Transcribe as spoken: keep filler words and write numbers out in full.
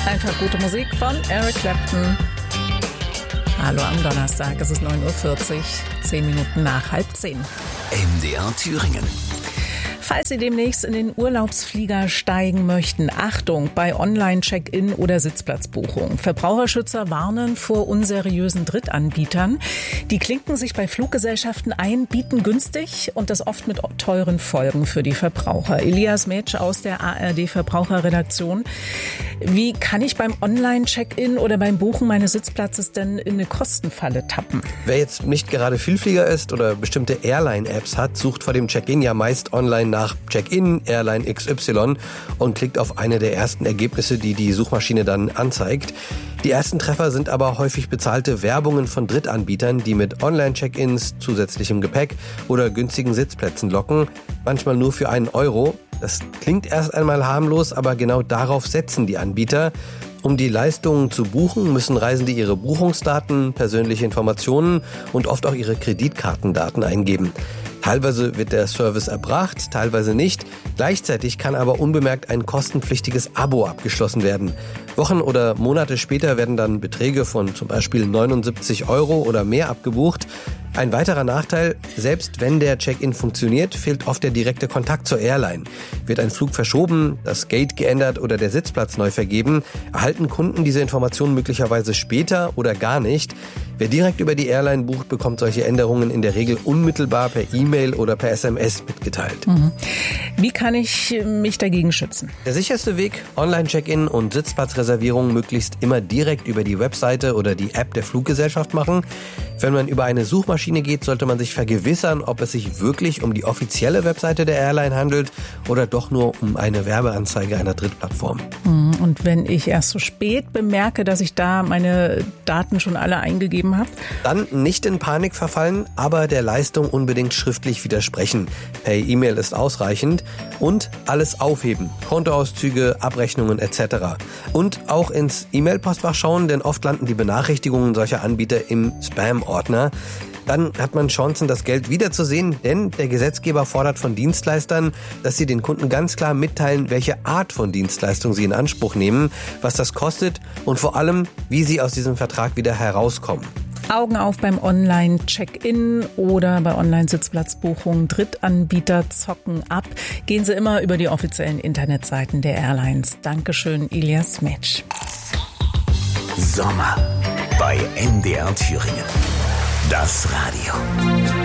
Einfach gute Musik von Eric Clapton. Hallo am Donnerstag, es ist neun Uhr vierzig, zehn Minuten nach halb zehn. M D R Thüringen. Falls Sie demnächst in den Urlaubsflieger steigen möchten, Achtung bei Online-Check-in oder Sitzplatzbuchung. Verbraucherschützer warnen vor unseriösen Drittanbietern. Die klinken sich bei Fluggesellschaften ein, bieten günstig und das oft mit teuren Folgen für die Verbraucher. Elias Metsch aus der A R D-Verbraucherredaktion. Wie kann ich beim Online-Check-in oder beim Buchen meines Sitzplatzes denn in eine Kostenfalle tappen? Wer jetzt nicht gerade Vielflieger ist oder bestimmte Airline-Apps hat, sucht vor dem Check-in ja meist online nach Check-in, Airline X Y und klickt auf eine der ersten Ergebnisse, die die Suchmaschine dann anzeigt. Die ersten Treffer sind aber häufig bezahlte Werbungen von Drittanbietern, die mit Online-Check-ins, zusätzlichem Gepäck oder günstigen Sitzplätzen locken, manchmal nur für einen Euro. Das klingt erst einmal harmlos, aber genau darauf setzen die Anbieter. Um die Leistungen zu buchen, müssen Reisende ihre Buchungsdaten, persönliche Informationen und oft auch ihre Kreditkartendaten eingeben. Teilweise wird der Service erbracht, teilweise nicht. Gleichzeitig kann aber unbemerkt ein kostenpflichtiges Abo abgeschlossen werden. Wochen oder Monate später werden dann Beträge von zum Beispiel neunundsiebzig Euro oder mehr abgebucht. Ein weiterer Nachteil, selbst wenn der Check-in funktioniert, fehlt oft der direkte Kontakt zur Airline. Wird ein Flug verschoben, das Gate geändert oder der Sitzplatz neu vergeben, erhalten Kunden diese Informationen möglicherweise später oder gar nicht. Wer direkt über die Airline bucht, bekommt solche Änderungen in der Regel unmittelbar per E-Mail oder per S M S mitgeteilt. Mhm. Wie kann ich mich dagegen schützen? Der sicherste Weg, Online-Check-in und Sitzplatzreservierung möglichst immer direkt über die Webseite oder die App der Fluggesellschaft machen. Wenn man über eine Suchmaschine geht, sollte man sich vergewissern, ob es sich wirklich um die offizielle Webseite der Airline handelt oder doch nur um eine Werbeanzeige einer Drittplattform. Und wenn ich erst so spät bemerke, dass ich da meine Daten schon alle eingegeben habe? Dann nicht in Panik verfallen, aber der Leistung unbedingt schriftlich widersprechen. Per E-Mail ist ausreichend. Und alles aufheben. Kontoauszüge, Abrechnungen et cetera. Und auch ins E-Mail-Postfach schauen, denn oft landen die Benachrichtigungen solcher Anbieter im Spam-Ordner. Dann hat man Chancen, das Geld wiederzusehen, denn der Gesetzgeber fordert von Dienstleistern, dass sie den Kunden ganz klar mitteilen, welche Art von Dienstleistung sie in Anspruch nehmen, was das kostet und vor allem, wie sie aus diesem Vertrag wieder herauskommen. Augen auf beim Online-Check-in oder bei Online-Sitzplatzbuchungen. Drittanbieter zocken ab. Gehen Sie immer über die offiziellen Internetseiten der Airlines. Dankeschön, Elias Metsch. Sommer bei M D R Thüringen. Das Radio.